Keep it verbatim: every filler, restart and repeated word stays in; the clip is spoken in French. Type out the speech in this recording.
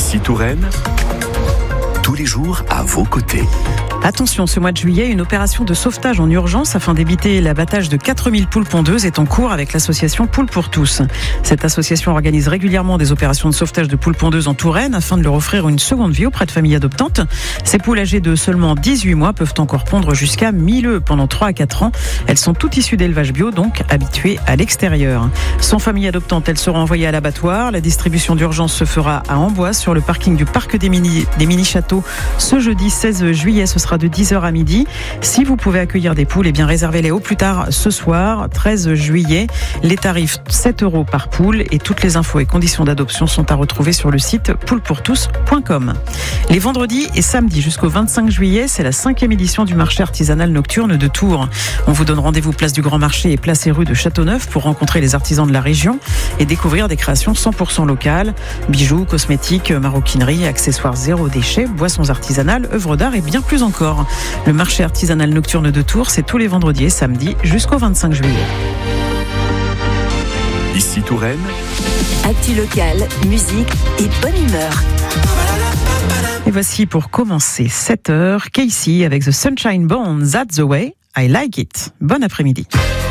Ici Touraine, tous les jours à vos côtés. Attention, ce mois de juillet, une opération de sauvetage en urgence afin d'éviter l'abattage de quatre mille poules pondeuses est en cours avec l'association Poules pour tous. Cette association organise régulièrement des opérations de sauvetage de poules pondeuses en Touraine afin de leur offrir une seconde vie auprès de familles adoptantes. Ces poules âgées de seulement dix-huit mois peuvent encore pondre jusqu'à mille œufs pendant trois à quatre ans. Elles sont toutes issues d'élevage bio, donc habituées à l'extérieur. Sans famille adoptante, elles seront envoyées à l'abattoir. La distribution d'urgence se fera à Amboise sur le parking du parc des mini, des mini-châteaux ce jeudi seize juillet. Ce sera de dix heures à midi. Si vous pouvez accueillir des poules, eh bien réservez-les au plus tard ce soir, treize juillet. Les tarifs sept euros par poule et toutes les infos et conditions d'adoption sont à retrouver sur le site poules pour tous point com. Les vendredis et samedis jusqu'au vingt-cinq juillet, c'est la cinquième édition du marché artisanal nocturne de Tours. On vous donne rendez-vous place du Grand Marché et place et rue de Châteauneuf pour rencontrer les artisans de la région et découvrir des créations cent pour cent locales, bijoux, cosmétiques, maroquinerie, accessoires zéro déchet, boissons artisanales, œuvres d'art et bien plus encore. Le marché artisanal nocturne de Tours, c'est tous les vendredis et samedis jusqu'au vingt-cinq juillet. Ici Touraine, actu locale, musique et bonne humeur. Et voici pour commencer sept heures, Casey avec The Sunshine Band, That's the Way I Like It. Bon après-midi.